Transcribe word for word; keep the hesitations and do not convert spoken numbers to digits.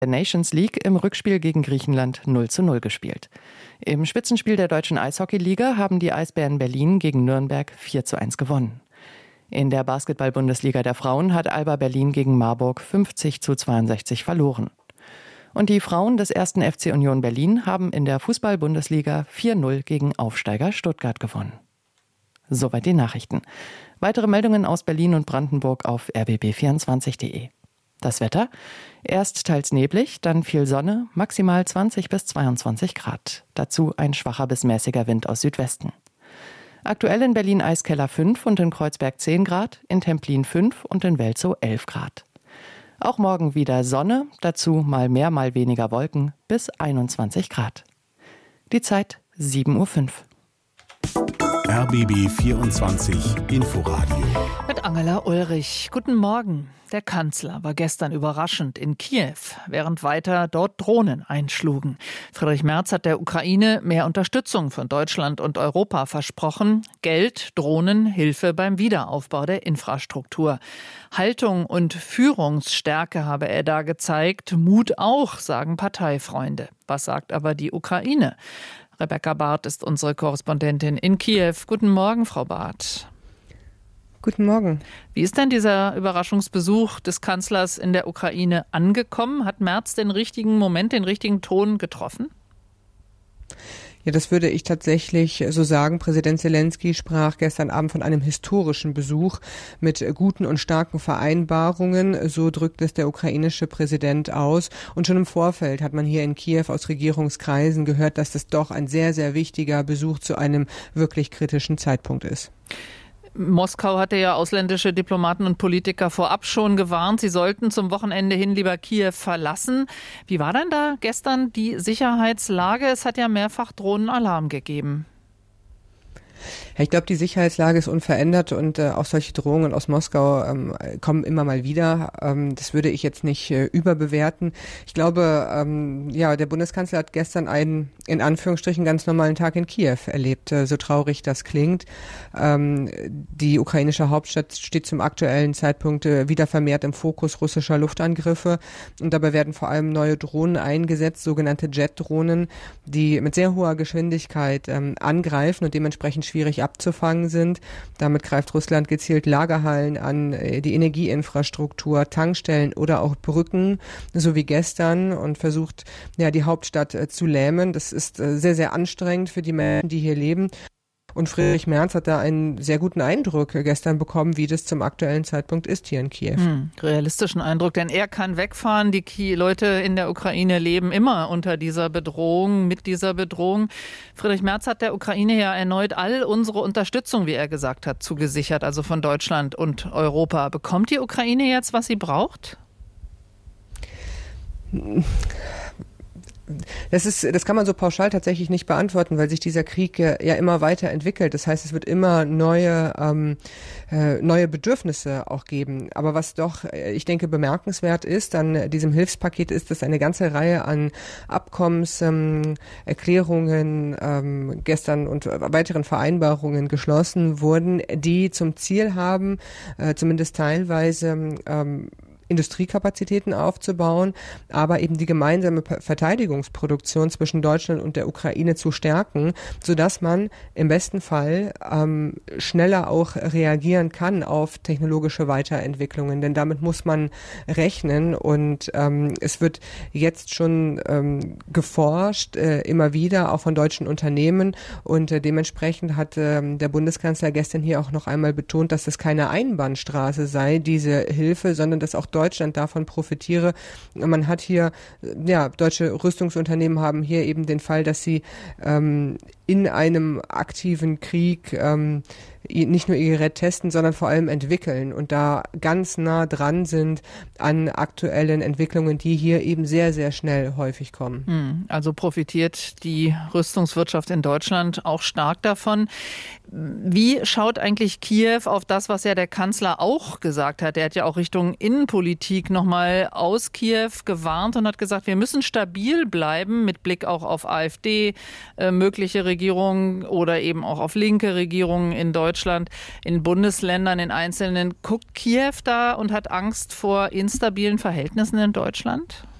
der Nations League im Rückspiel gegen Griechenland null zu null gespielt. Im Spitzenspiel der deutschen Eishockeyliga haben die Eisbären Berlin gegen Nürnberg vier zu eins gewonnen. In der Basketball-Bundesliga der Frauen hat Alba Berlin gegen Marburg fünfzig zu zweiundsechzig verloren. Und die Frauen des ersten F C Union Berlin haben in der Fußball-Bundesliga vier null gegen Aufsteiger Stuttgart gewonnen. Soweit die Nachrichten. Weitere Meldungen aus Berlin und Brandenburg auf r b b vierundzwanzig punkt de. Das Wetter? Erst teils neblig, dann viel Sonne, maximal zwanzig bis zweiundzwanzig Grad. Dazu ein schwacher bis mäßiger Wind aus Südwesten. Aktuell in Berlin Eiskeller fünf und in Kreuzberg zehn Grad, in Templin fünf und in Welzow elf Grad. Auch morgen wieder Sonne, dazu mal mehr, mal weniger Wolken, bis einundzwanzig Grad. Die Zeit sieben Uhr fünf. R B B vierundzwanzig Inforadio. Mit Angela Ulrich. Guten Morgen. Der Kanzler war gestern überraschend in Kiew, während weiter dort Drohnen einschlugen. Friedrich Merz hat der Ukraine mehr Unterstützung von Deutschland und Europa versprochen. Geld, Drohnen, Hilfe beim Wiederaufbau der Infrastruktur. Haltung und Führungsstärke habe er da gezeigt. Mut auch, sagen Parteifreunde. Was sagt aber die Ukraine? Rebecca Barth ist unsere Korrespondentin in Kiew. Guten Morgen, Frau Barth. Guten Morgen. Wie ist denn dieser Überraschungsbesuch des Kanzlers in der Ukraine angekommen? Hat Merz den richtigen Moment, den richtigen Ton getroffen? Ja, das würde ich tatsächlich so sagen. Präsident Zelensky sprach gestern Abend von einem historischen Besuch mit guten und starken Vereinbarungen. So drückt es der ukrainische Präsident aus. Und schon im Vorfeld hat man hier in Kiew aus Regierungskreisen gehört, dass das doch ein sehr, sehr wichtiger Besuch zu einem wirklich kritischen Zeitpunkt ist. Moskau hatte ja ausländische Diplomaten und Politiker vorab schon gewarnt, sie sollten zum Wochenende hin lieber Kiew verlassen. Wie war denn da gestern die Sicherheitslage? Es hat ja mehrfach Drohnenalarm gegeben. Ja, ich glaube, die Sicherheitslage ist unverändert und äh, auch solche Drohungen aus Moskau ähm, kommen immer mal wieder. Ähm, das würde ich jetzt nicht äh, überbewerten. Ich glaube, ähm, ja, der Bundeskanzler hat gestern einen, in Anführungsstrichen, ganz normalen Tag in Kiew erlebt, äh, so traurig das klingt. Ähm, die ukrainische Hauptstadt steht zum aktuellen Zeitpunkt äh, wieder vermehrt im Fokus russischer Luftangriffe und dabei werden vor allem neue Drohnen eingesetzt, sogenannte Jet-Drohnen, die mit sehr hoher Geschwindigkeit ähm, angreifen und dementsprechend schwierig abzufangen sind. Damit greift Russland gezielt Lagerhallen an, die Energieinfrastruktur, Tankstellen oder auch Brücken, so wie gestern, und versucht, ja, die Hauptstadt äh, zu lähmen. Das ist äh, sehr, sehr anstrengend für die Menschen, die hier leben. Und Friedrich Merz hat da einen sehr guten Eindruck gestern bekommen, wie das zum aktuellen Zeitpunkt ist hier in Kiew. Hm, realistischen Eindruck, denn er kann wegfahren. Die Ki- Leute in der Ukraine leben immer unter dieser Bedrohung, mit dieser Bedrohung. Friedrich Merz hat der Ukraine ja erneut all unsere Unterstützung, wie er gesagt hat, zugesichert, also von Deutschland und Europa. Bekommt die Ukraine jetzt, was sie braucht? Das ist, das kann man so pauschal tatsächlich nicht beantworten, weil sich dieser Krieg ja immer weiter entwickelt. Das heißt, es wird immer neue, ähm, äh, neue Bedürfnisse auch geben. Aber was doch, ich denke, bemerkenswert ist an diesem Hilfspaket ist, dass eine ganze Reihe an Abkommenserklärungen ähm, Erklärungen, ähm, gestern und weiteren Vereinbarungen geschlossen wurden, die zum Ziel haben, äh, zumindest teilweise, ähm, Industriekapazitäten aufzubauen, aber eben die gemeinsame Verteidigungsproduktion zwischen Deutschland und der Ukraine zu stärken, sodass man im besten Fall ähm, schneller auch reagieren kann auf technologische Weiterentwicklungen, denn damit muss man rechnen und ähm, es wird jetzt schon ähm, geforscht, äh, immer wieder, auch von deutschen Unternehmen und äh, dementsprechend hat äh, der Bundeskanzler gestern hier auch noch einmal betont, dass das keine Einbahnstraße sei, diese Hilfe, sondern dass auch Deutschland davon profitiere. Man hat hier, ja, deutsche Rüstungsunternehmen haben hier eben den Fall, dass sie ähm, in einem aktiven Krieg ähm, nicht nur ihr Gerät testen, sondern vor allem entwickeln und da ganz nah dran sind an aktuellen Entwicklungen, die hier eben sehr, sehr schnell häufig kommen. Also profitiert die Rüstungswirtschaft in Deutschland auch stark davon. Wie schaut eigentlich Kiew auf das, was ja der Kanzler auch gesagt hat? Er hat ja auch Richtung Innenpolitik nochmal aus Kiew gewarnt und hat gesagt, wir müssen stabil bleiben mit Blick auch auf AfD, äh, mögliche Regierungen oder eben auch auf linke Regierungen in Deutschland, in Bundesländern, in einzelnen. Guckt Kiew da und hat Angst vor instabilen Verhältnissen in Deutschland?